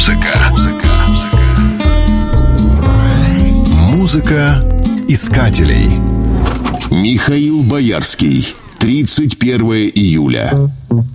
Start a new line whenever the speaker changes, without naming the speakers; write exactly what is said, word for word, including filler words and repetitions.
Музыка. Музыка. Музыка искателей.
Михаил Боярский. тридцать первое июля.